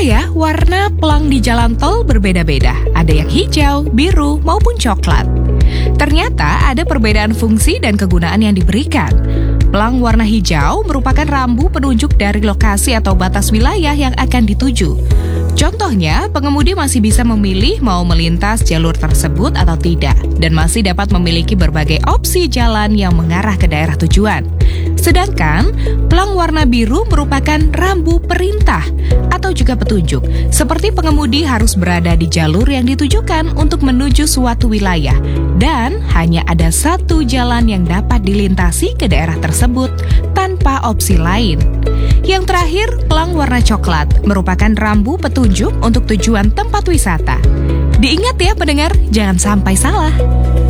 ya, warna pelang di jalan tol berbeda-beda. Ada yang hijau, biru, maupun coklat. Ternyata ada perbedaan fungsi dan kegunaan yang diberikan. Pelang warna hijau merupakan rambu penunjuk dari lokasi atau batas wilayah yang akan dituju. Contohnya, pengemudi masih bisa memilih mau melintas jalur tersebut atau tidak, dan masih dapat memiliki berbagai opsi jalan yang mengarah ke daerah tujuan. Sedangkan, pelang warna biru merupakan rambu perintah atau juga petunjuk, seperti pengemudi harus berada di jalur yang ditujukan untuk menuju suatu wilayah, dan hanya ada satu jalan yang dapat dilintasi ke daerah tersebut tanpa opsi lain. Yang terakhir, pelang warna coklat merupakan rambu petunjuk untuk tujuan tempat wisata. Diingat ya pendengar, jangan sampai salah.